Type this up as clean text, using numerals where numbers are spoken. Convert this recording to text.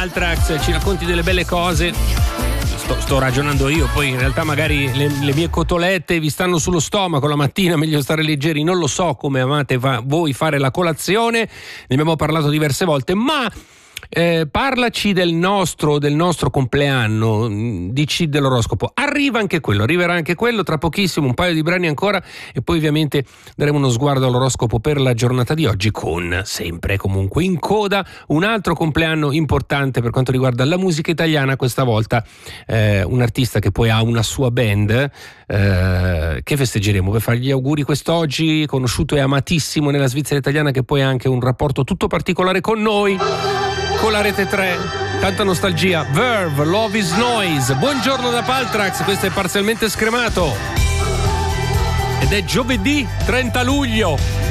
Paltrax, ci racconti delle belle cose. Sto ragionando io, poi in realtà magari le mie cotolette vi stanno sullo stomaco la mattina, meglio stare leggeri, non lo so come amate voi fare la colazione, ne abbiamo parlato diverse volte, ma parlaci del nostro compleanno, dici dell'oroscopo. Arriverà anche quello tra pochissimo, un paio di brani ancora e poi ovviamente daremo uno sguardo all'oroscopo per la giornata di oggi, con sempre comunque in coda un altro compleanno importante per quanto riguarda la musica italiana, questa volta un artista che poi ha una sua band che festeggeremo per fargli auguri quest'oggi, conosciuto e amatissimo nella Svizzera italiana, che poi ha anche un rapporto tutto particolare con noi, con la Rete 3, tanta nostalgia. Verve, Love is Noise. Buongiorno da Paltrax, questo è Parzialmente Scremato ed è giovedì 30 luglio.